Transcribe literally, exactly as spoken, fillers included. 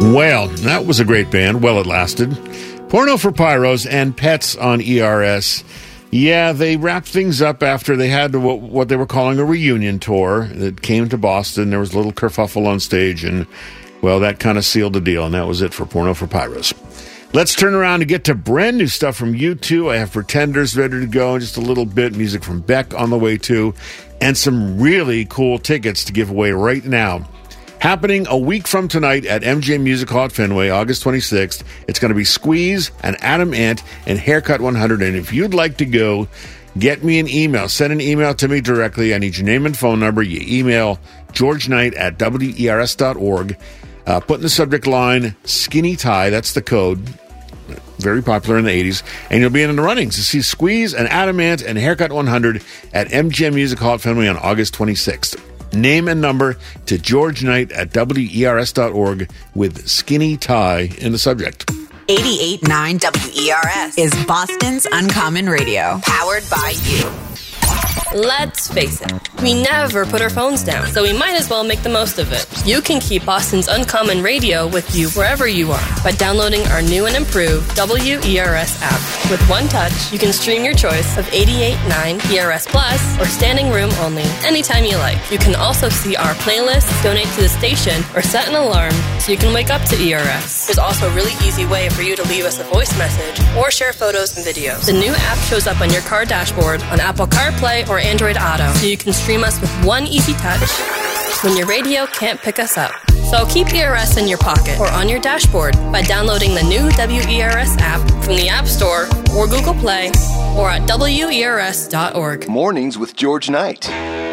Well, that was a great band. Well, it lasted. Porno for Pyros and Pets on E R S. Yeah, they wrapped things up after they had what, what they were calling a reunion tour that came to Boston. There was a little kerfuffle on stage, and, well, that kind of sealed the deal, and that was it for Porno for Pyros. Let's turn around and get to brand new stuff from U two. I have Pretenders ready to go in just a little bit, music from Beck on the way too, and some really cool tickets to give away right now. Happening a week from tonight at M G M Music Hall at Fenway, August twenty-sixth. It's going to be Squeeze and Adam Ant and Haircut one hundred. And if you'd like to go, get me an email. Send an email to me directly. I need your name and phone number. You email George Knight at W E R S dot org. Uh, put in the subject line, Skinny Tie. That's the code. Very popular in the eighties. And you'll be in the runnings to see Squeeze and Adam Ant and Haircut one hundred at M G M Music Hall at Fenway on August twenty-sixth. Name and number to George Knight at W E R S dot org with Skinny Tie in the subject. eighty-eight point nine W E R S is Boston's Uncommon Radio, powered by you. Let's face it, we never put our phones down, so we might as well make the most of it. You can keep Boston's Uncommon Radio with you wherever you are by downloading our new and improved W E R S app. With one touch, you can stream your choice of eighty-eight point nine E R S Plus or standing room only anytime you like. You can also see our playlists, donate to the station, or set an alarm so you can wake up to E R S. There's also a really easy way for you to leave us a voice message or share photos and videos. The new app shows up on your car dashboard on Apple CarPlay or Android Auto, so you can stream us with one easy touch when your radio can't pick us up. So keep E R S in your pocket or on your dashboard by downloading the new W E R S app from the App Store or Google Play or at W E R S dot org. Mornings with George Knight.